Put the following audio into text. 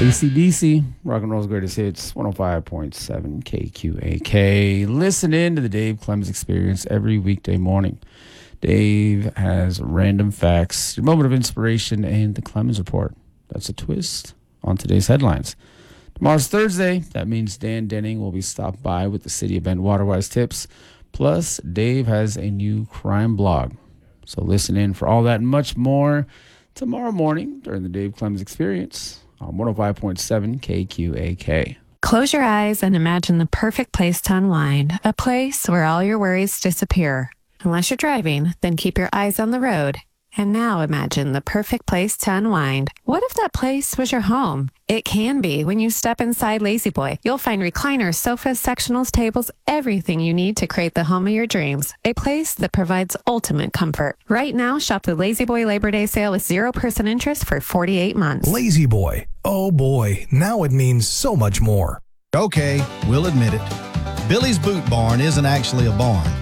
AC/DC, Rock and Roll's Greatest Hits, 105.7 KQAK. Listen in to the Dave Clemens Experience every weekday morning. Dave has random facts, your moment of inspiration, and the Clemens Report. That's a twist on today's headlines. Tomorrow's Thursday. That means Dan Denning will be stopped by with the City of Bend Waterwise tips. Plus, Dave has a new crime blog. So listen in for all that and much more tomorrow morning during the Dave Clemens Experience on 105.7 KQAK. Close your eyes and imagine the perfect place to unwind, a place where all your worries disappear. Unless you're driving, then keep your eyes on the road. And now imagine the perfect place to unwind. What if that place was your home? It can be when you step inside La-Z-Boy. You'll find recliners, sofas, sectionals, tables, everything you need to create the home of your dreams. A place that provides ultimate comfort. Right now, shop the La-Z-Boy Labor Day sale with 0% interest for 48 months. La-Z-Boy. Oh boy, now it means so much more. Okay, we'll admit it. Billy's Boot Barn isn't actually a barn.